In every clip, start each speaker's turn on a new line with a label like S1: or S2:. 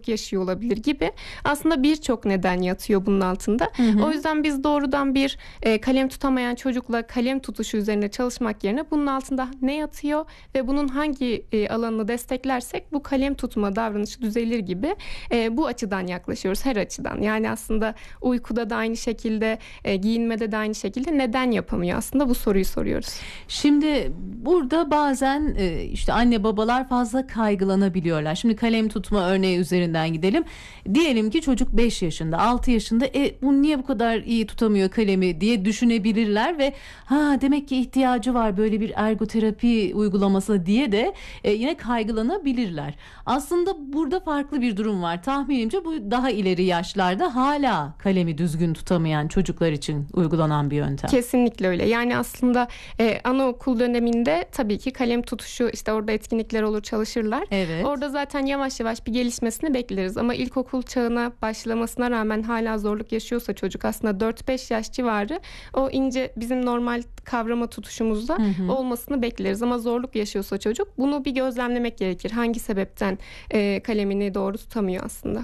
S1: zorluk yaşıyor olabilir gibi. Aslında birçok neden yatıyor bunun altında. O yüzden biz doğrudan bir kalem tutamayan çocukla kalem tutuşu üzerine çalışmak yerine bunun altında ne yatıyor ve bunun hangi alanını desteklersek bu kalem tutma davranışı düzelir gibi bu açıdan yaklaşıyoruz, her açıdan. Yani aslında uykuda da aynı şekilde, giyinmede de aynı şekilde neden yapamıyor, aslında bu soruyu soruyoruz.
S2: Şimdi burada bazen işte anne babalar fazla kaygılanabiliyorlar. Şimdi kalem tutma örneği üzerinden gidelim. Diyelim ki çocuk 5 yaşında, 6 yaşında bu niye bu kadar iyi tutamıyor kalemi diye düşünebilirler ve demek ki ihtiyacı var böyle bir ergoterapi uygulaması diye de yine kaygılanabilirler. Aslında burada farklı bir durum var. Tahminimce bu daha ileri yaşlarda hala kalemi düzgün tutamayan çocuklar için uygulanan bir yöntem.
S1: Kesinlikle öyle. Yani aslında anaokul döneminde tabii ki kalem tutuşu, işte orada etkinlikler olur, çalışırlar.
S2: Evet.
S1: Orada zaten yavaş yavaş bir gelişmesini bekleriz. Ama ilkokul çağına başlamasına rağmen hala zorluk yaşıyorsa çocuk, aslında 4-5 yaş civarı o ince bizim normal kavrama tutuşumuzda olmasını bekleriz. Ama zorluk yaşıyorsa çocuk, bunu bir gözlemlemek gerekir. Hangi sebepten kalemini doğru tutamıyor aslında.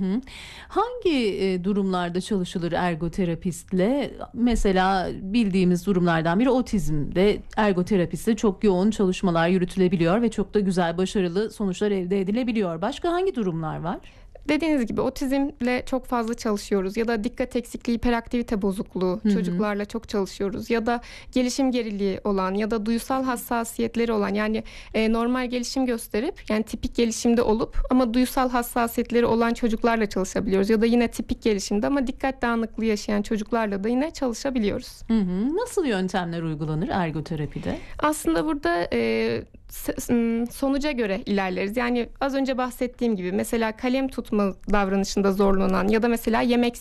S2: Hangi durumlarda çalışılır ergoterapistle? Mesela bildiğimiz durumlardan biri otizmde ergoterapistle çok yoğun çalışmalar yürütülebiliyor ve çok da güzel, başarılı sonuçlar elde edilebiliyor. Başka hangi durumlar var?
S1: Dediğiniz gibi otizmle çok fazla çalışıyoruz ya da dikkat eksikliği, hiperaktivite bozukluğu çocuklarla çok çalışıyoruz ya da gelişim geriliği olan ya da duysal hassasiyetleri olan, yani normal gelişim gösterip yani tipik gelişimde olup ama duysal hassasiyetleri olan çocuklarla çalışabiliyoruz ya da yine tipik gelişimde ama dikkat dağınıklığı yaşayan çocuklarla da yine çalışabiliyoruz.
S2: Nasıl yöntemler uygulanır ergoterapide?
S1: Aslında burada sonuca göre ilerleriz. Yani az önce bahsettiğim gibi mesela kalem tutma davranışında zorlanan ya da mesela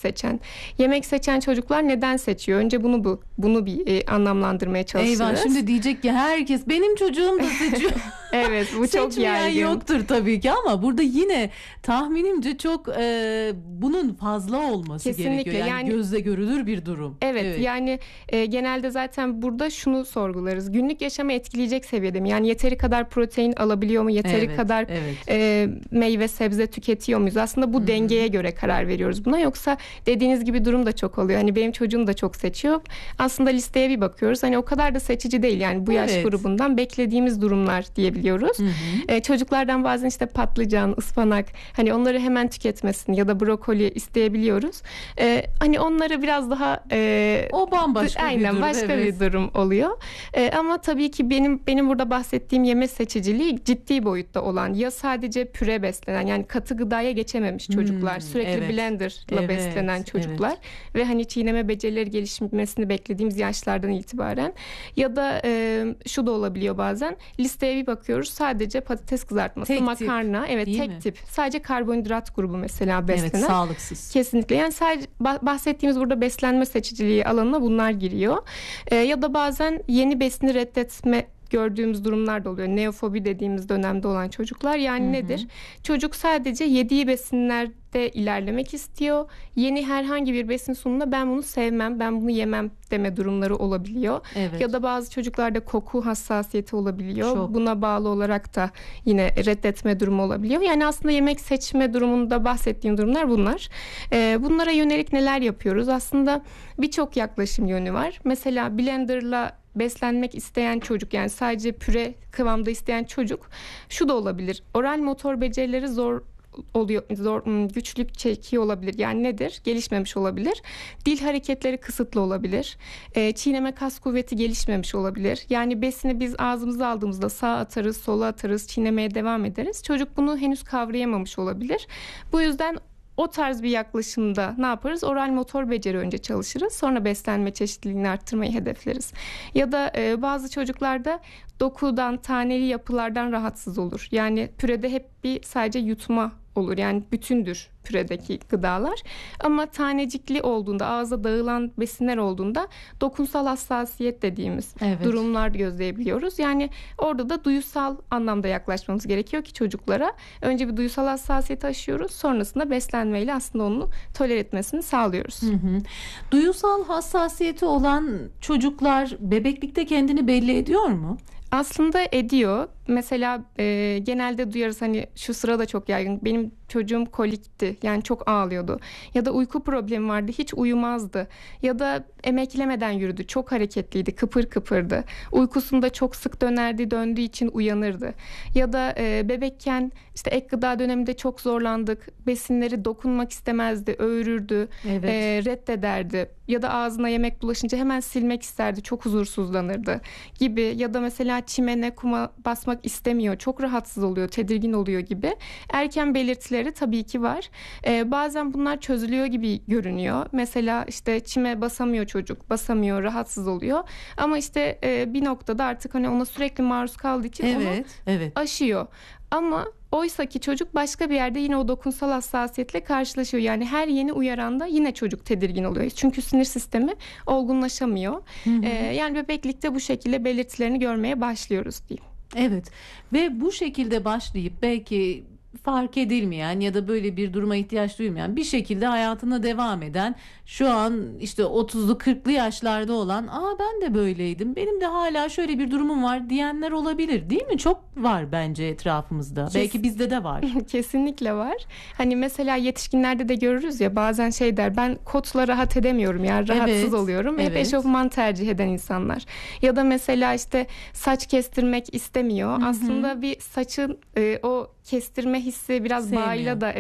S1: yemek seçen çocuklar neden seçiyor? Önce bunu bir anlamlandırmaya çalışırız.
S2: Eyvah, şimdi diyecek ki herkes benim çocuğum da seçiyor.
S1: Evet, bu çok yaygın.
S2: Yoktur tabii ki ama burada yine tahminimce çok bunun fazla olması
S1: kesinlikle
S2: gerekiyor. Yani gözle görülür bir durum.
S1: Evet. Yani genelde zaten burada şunu sorgularız. Günlük yaşamı etkileyecek seviyede mi? Yani yeteri kadar protein alabiliyor mu? Yeteri kadar meyve sebze tüketiyor muyuz? Aslında bu dengeye göre karar veriyoruz buna. Yoksa dediğiniz gibi durum da çok oluyor. Hani benim çocuğum da çok seçiyor. Aslında listeye bir bakıyoruz. Hani o kadar da seçici değil. Yani bu yaş grubundan beklediğimiz durumlar diyebiliyoruz. Çocuklardan bazen işte patlıcan, ıspanak, hani onları hemen tüketmesini ya da brokoli isteyebiliyoruz. Hani onları biraz daha
S2: o bambaşka bir durum.
S1: Başka bir durum oluyor. Ama tabii ki benim burada bahsettiğim yeme seçiciliği ciddi boyutta olan, ya sadece püre beslenen, yani katı gıdaya geçememiş çocuklar, sürekli blenderla beslenen çocuklar ve hani çiğneme becerileri gelişmesini beklediğimiz yaşlardan itibaren, ya da şu da olabiliyor bazen, listeye bir bakıyoruz, sadece patates kızartması, makarna, tek tip, sadece karbonhidrat grubu mesela beslenen.
S2: Evet, sağlıksız.
S1: Kesinlikle. Yani sadece bahsettiğimiz burada beslenme seçiciliği alanına bunlar giriyor. Ya da bazen yeni besini reddetme gördüğümüz durumlar da oluyor. Neofobi dediğimiz dönemde olan çocuklar. Yani nedir? Çocuk sadece yediği besinlerde ilerlemek istiyor. Yeni herhangi bir besin sunumunda ben bunu sevmem, ben bunu yemem deme durumları olabiliyor. Evet. Ya da bazı çocuklarda koku hassasiyeti olabiliyor. Buna bağlı olarak da yine reddetme durumu olabiliyor. Yani aslında yemek seçme durumunda bahsettiğim durumlar bunlar. Bunlara yönelik neler yapıyoruz? Aslında birçok yaklaşım yönü var. Mesela blenderla beslenmek isteyen çocuk, yani sadece püre kıvamda isteyen çocuk, şu da olabilir. Oral motor becerileri güçlük çekiyor olabilir. Yani nedir? Gelişmemiş olabilir. Dil hareketleri kısıtlı olabilir. Çiğneme kas kuvveti gelişmemiş olabilir. Yani besini biz ağzımıza aldığımızda sağa atarız, sola atarız, çiğnemeye devam ederiz. Çocuk bunu henüz kavrayamamış olabilir. Bu yüzden o tarz bir yaklaşımda ne yaparız? Oral motor beceri önce çalışırız. Sonra beslenme çeşitliliğini arttırmayı hedefleriz. Ya da bazı çocuklarda dokudan, taneli yapılardan rahatsız olur. Yani pürede hep sadece yutma olur. Yani bütündür püredeki gıdalar. Ama tanecikli olduğunda, ağza dağılan besinler olduğunda dokunsal hassasiyet dediğimiz durumlar gözleyebiliyoruz. Yani orada da duysal anlamda yaklaşmamız gerekiyor ki çocuklara. Önce bir duysal hassasiyeti aşıyoruz. Sonrasında beslenmeyle aslında onu tolere etmesini sağlıyoruz.
S2: Duysal hassasiyeti olan çocuklar bebeklikte kendini belli ediyor mu?
S1: Aslında ediyor. mesela genelde duyarız, hani şu sırada çok yaygın. Benim çocuğum kolikti, yani çok ağlıyordu. Ya da uyku problemi vardı, hiç uyumazdı. Ya da emeklemeden yürüdü, çok hareketliydi, kıpır kıpırdı. Uykusunda çok sık dönerdi, döndüğü için uyanırdı. Ya da bebekken işte ek gıda döneminde çok zorlandık. Besinleri dokunmak istemezdi, öğürürdü,
S2: Evet.
S1: reddederdi. Ya da ağzına yemek bulaşınca hemen silmek isterdi, çok huzursuzlanırdı gibi. Ya da mesela çimene, kuma basmak istemiyor, çok rahatsız oluyor, tedirgin oluyor gibi. Erken belirtileri tabii ki var. Bazen bunlar çözülüyor gibi görünüyor. Mesela işte çime basamıyor çocuk, basamıyor, rahatsız oluyor. Ama işte bir noktada artık hani ona sürekli maruz kaldığı için onu
S2: Evet.
S1: aşıyor. Ama oysa ki çocuk başka bir yerde yine o dokunsal hassasiyetle karşılaşıyor. Yani her yeni uyaranda yine çocuk tedirgin oluyor. Çünkü sinir sistemi olgunlaşamıyor. Yani bebeklikte bu şekilde belirtilerini görmeye başlıyoruz diyeyim.
S2: Evet, ve bu şekilde başlayıp belki fark edilmeyen ya da böyle bir duruma ihtiyaç duymayan bir şekilde hayatına devam eden, şu an işte 30'lu 40'lı yaşlarda olan, ben de böyleydim, benim de hala şöyle bir durumum var diyenler olabilir, değil mi? Çok var bence etrafımızda. Belki bizde de var.
S1: Kesinlikle var. Hani mesela yetişkinlerde de görürüz ya, bazen şey der, ben kotla rahat edemiyorum, yani rahatsız
S2: Evet,
S1: oluyorum. Hep
S2: evet.
S1: eşofman tercih eden insanlar. Ya da mesela işte saç kestirmek istemiyor. Aslında bir saçın o kestirme hissi biraz
S2: Sevmiyor.
S1: bağıyla da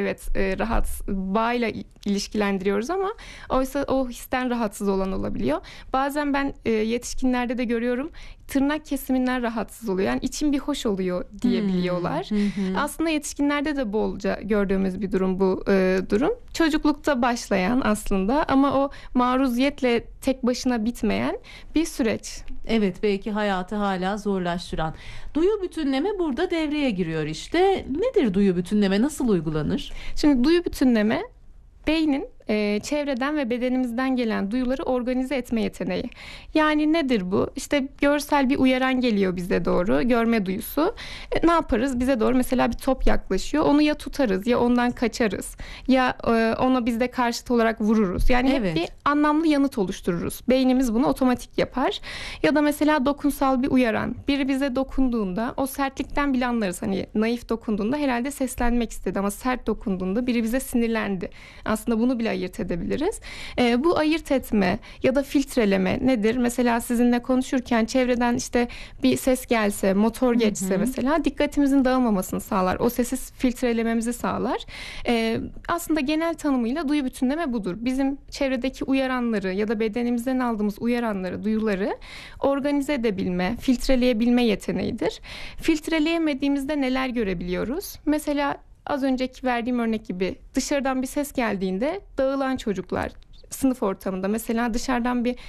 S1: bağıyla ilişkilendiriyoruz ama oysa o histen rahatsız olan olabiliyor. Bazen ben yetişkinlerde de görüyorum, tırnak kesiminden rahatsız oluyor. Yani içim bir hoş oluyor diyebiliyorlar. Aslında yetişkinlerde de bolca gördüğümüz bir durum bu durum. Çocuklukta başlayan aslında ama o maruziyetle tek başına bitmeyen bir süreç.
S2: Evet, belki hayatı hala zorlaştıran. Duyu bütünleme burada devreye giriyor işte. Nedir duyu bütünleme? Nasıl uygulanır?
S1: Şimdi duyu bütünleme beynin çevreden ve bedenimizden gelen duyuları organize etme yeteneği. Yani nedir bu? İşte görsel bir uyaran geliyor bize doğru, görme duyusu. Ne yaparız? Bize doğru mesela bir top yaklaşıyor. Onu ya tutarız, ya ondan kaçarız, ya ona biz de karşıt olarak vururuz. Yani hep bir anlamlı yanıt oluştururuz. Beynimiz bunu otomatik yapar. Ya da mesela dokunsal bir uyaran. Biri bize dokunduğunda o sertlikten bile anlarız. Hani naif dokunduğunda herhalde seslenmek istedi ama sert dokunduğunda biri bize sinirlendi. Aslında bunu bile ayırt edebiliriz. Bu ayırt etme ya da filtreleme nedir? Mesela sizinle konuşurken çevreden işte bir ses gelse, motor geçse mesela dikkatimizin dağılmamasını sağlar. O sesi filtrelememizi sağlar. Aslında genel tanımıyla duyu bütünleme budur. Bizim çevredeki uyaranları ya da bedenimizden aldığımız uyaranları, duyuları organize edebilme, filtreleyebilme yeteneğidir. Filtreleyemediğimizde neler görebiliyoruz? Mesela az önceki verdiğim örnek gibi dışarıdan bir ses geldiğinde dağılan çocuklar, sınıf ortamında mesela dışarıdan bir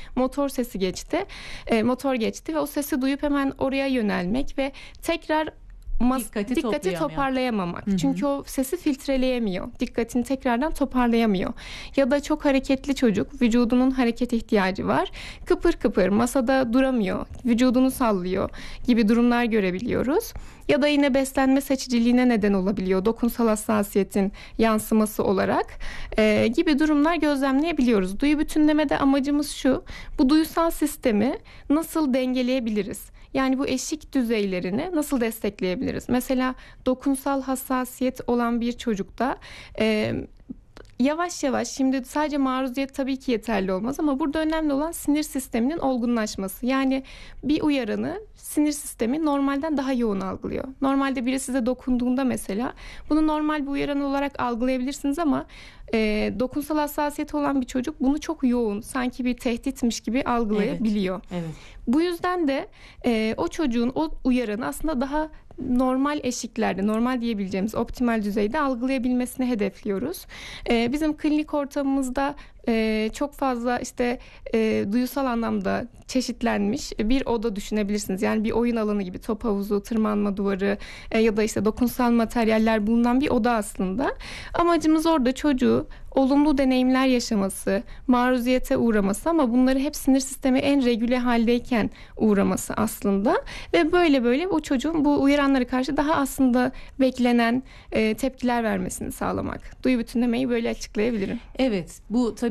S1: motor geçti ve o sesi duyup hemen oraya yönelmek ve tekrar dikkati toparlayamamak. Çünkü o sesi filtreleyemiyor. Dikkatini tekrardan toparlayamıyor. Ya da çok hareketli çocuk, vücudunun hareket ihtiyacı var. Kıpır kıpır masada duramıyor, vücudunu sallıyor gibi durumlar görebiliyoruz. Ya da yine beslenme seçiciliğine neden olabiliyor, dokunsal hassasiyetin yansıması olarak gibi durumlar gözlemleyebiliyoruz. Duyu bütünlemede amacımız şu: bu duyusal sistemi nasıl dengeleyebiliriz? Yani bu eşik düzeylerini nasıl destekleyebiliriz? Mesela dokunsal hassasiyet olan bir çocukta yavaş yavaş, şimdi sadece maruziyet tabii ki yeterli olmaz ama burada önemli olan sinir sisteminin olgunlaşması. Yani bir uyaranı sinir sistemi normalden daha yoğun algılıyor. Normalde biri size dokunduğunda mesela bunu normal bir uyaran olarak algılayabilirsiniz ama dokunsal hassasiyeti olan bir çocuk bunu çok yoğun, sanki bir tehditmiş gibi algılayabiliyor.
S2: Evet.
S1: Bu yüzden de o çocuğun o uyaranı aslında daha normal eşiklerde, normal diyebileceğimiz optimal düzeyde algılayabilmesini hedefliyoruz. Bizim klinik ortamımızda çok fazla işte duyusal anlamda çeşitlenmiş bir oda düşünebilirsiniz. Yani bir oyun alanı gibi, top havuzu, tırmanma duvarı ya da işte dokunsal materyaller bulunan bir oda aslında. Amacımız orada çocuğu olumlu deneyimler yaşaması, maruziyete uğraması ama bunları hep sinir sistemi en regüle haldeyken uğraması aslında. Ve böyle o çocuğun bu uyaranlara karşı daha aslında beklenen tepkiler vermesini sağlamak. Duyu bütünlemeyi böyle açıklayabilirim.
S2: Evet, bu tabii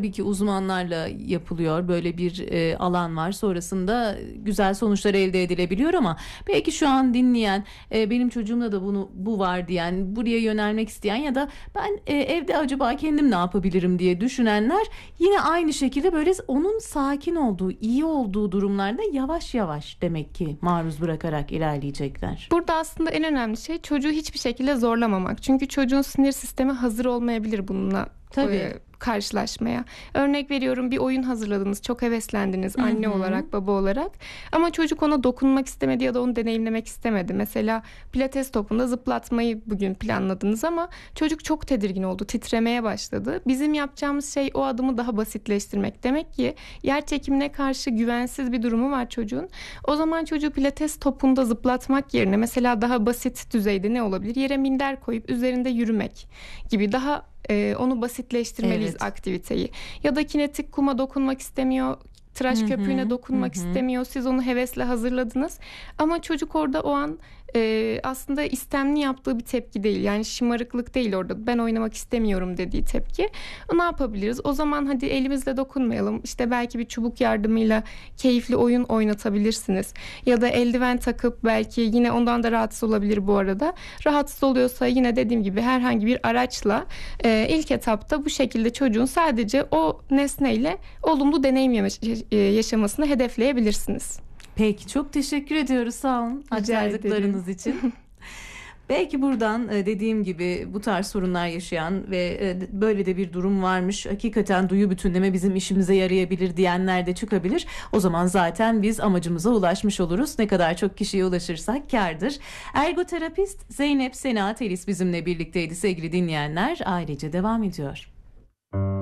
S2: tabii ki uzmanlarla yapılıyor. Böyle bir alan var. Sonrasında güzel sonuçlar elde edilebiliyor ama belki şu an dinleyen, benim çocuğumda da bu var diyen, buraya yönelmek isteyen ya da ben evde acaba kendim ne yapabilirim diye düşünenler yine aynı şekilde böyle onun sakin olduğu, iyi olduğu durumlarda yavaş yavaş demek ki maruz bırakarak ilerleyecekler.
S1: Burada aslında en önemli şey çocuğu hiçbir şekilde zorlamamak. Çünkü çocuğun sinir sistemi hazır olmayabilir bununla karşılaşmaya. Örnek veriyorum, bir oyun hazırladınız, çok heveslendiniz anne olarak, baba olarak, ama çocuk ona dokunmak istemedi ya da onu deneyimlemek istemedi. Mesela pilates topunda zıplatmayı bugün planladınız ama çocuk çok tedirgin oldu, titremeye başladı. Bizim yapacağımız şey o adımı daha basitleştirmek. Demek ki yer çekimine karşı güvensiz bir durumu var çocuğun. O zaman çocuğu pilates topunda zıplatmak yerine mesela daha basit düzeyde ne olabilir? Yere minder koyup üzerinde yürümek gibi daha onu basitleştirmeliyiz aktiviteyi. Ya da kinetik kuma dokunmak istemiyor, tıraş köpüğüne dokunmak istemiyor. Siz onu hevesle hazırladınız ama çocuk orada o an aslında istemli yaptığı bir tepki değil. Yani şımarıklık değil orada. Ben oynamak istemiyorum dediği tepki. Ne yapabiliriz? O zaman hadi elimizle dokunmayalım. İşte belki bir çubuk yardımıyla keyifli oyun oynatabilirsiniz. Ya da eldiven takıp, belki yine ondan da rahatsız olabilir bu arada. Rahatsız oluyorsa yine dediğim gibi herhangi bir araçla ilk etapta bu şekilde çocuğun sadece o nesneyle olumlu deneyim yaşamasını hedefleyebilirsiniz.
S2: Peki, çok teşekkür ediyoruz. Sağ olun aktardıklarınız için. Belki buradan dediğim gibi bu tarz sorunlar yaşayan ve böyle de bir durum varmış, hakikaten duyu bütünleme bizim işimize yarayabilir diyenler de çıkabilir. O zaman zaten biz amacımıza ulaşmış oluruz. Ne kadar çok kişiye ulaşırsak kârdır. Ergoterapist Zeynep Sena Telis bizimle birlikteydi sevgili dinleyenler. Ailece devam ediyor.